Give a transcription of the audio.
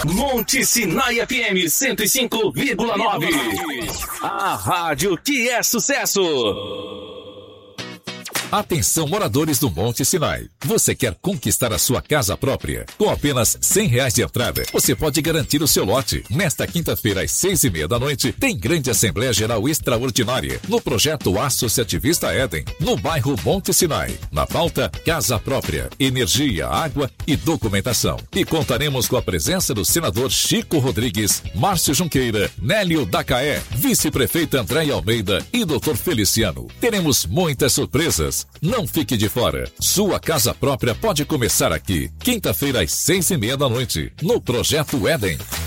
Monte Sinai FM 105,9. A rádio que é sucesso. Atenção, moradores do Monte Sinai. Você quer conquistar a sua casa própria? Com apenas R$100 de entrada, você pode garantir o seu lote. Nesta quinta-feira, às 6:30 da noite, tem grande Assembleia Geral Extraordinária no projeto Associativista Éden, no bairro Monte Sinai. Na pauta, casa própria, energia, água e documentação. E contaremos com a presença do senador Chico Rodrigues, Márcio Junqueira, Nélio Dacaé, vice-prefeita Andréia Almeida e Dr. Feliciano. Teremos muitas surpresas. Não fique de fora. Sua casa própria pode começar aqui. Quinta-feira às 6:30 da noite, no Projeto Éden.